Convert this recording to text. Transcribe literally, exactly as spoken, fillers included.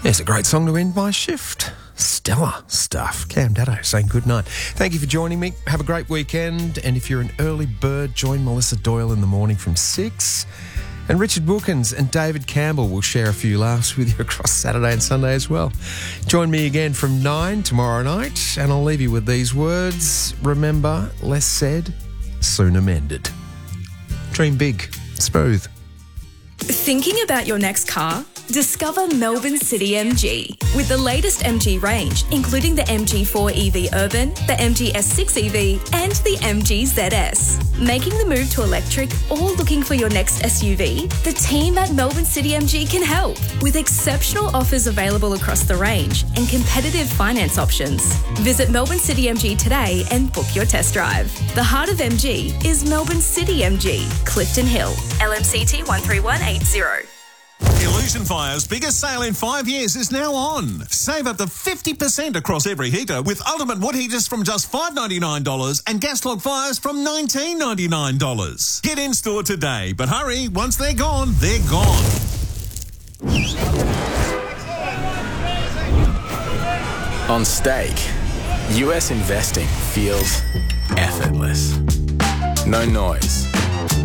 It's a great song to end my shift. Stellar stuff. Cam Daddo saying good night. Thank you for joining me. Have a great weekend. And if you're an early bird, join Melissa Doyle in the morning from six. And Richard Wilkins and David Campbell will share a few laughs with you across Saturday and Sunday as well. Join me again from nine tomorrow night. And I'll leave you with these words. Remember, less said, sooner mended. Dream big. Smooth. Thinking about your next car? Discover Melbourne City M G. With the latest M G range, including the M G four E V Urban, the M G S six E V and the M G Z S. Making the move to electric or looking for your next S U V? The team at Melbourne City M G can help with exceptional offers available across the range and competitive finance options. Visit Melbourne City M G today and book your test drive. The heart of M G is Melbourne City M G, Clifton Hill, L M C T one three one eight zero. Illusion Fire's biggest sale in five years is now on. Save up to fifty percent across every heater with Ultimate Wood Heaters from just five dollars ninety-nine and Gas Log Fires from nineteen dollars ninety-nine. Get in store today, but hurry, once they're gone, they're gone. On Stake, U S investing feels effortless. No noise,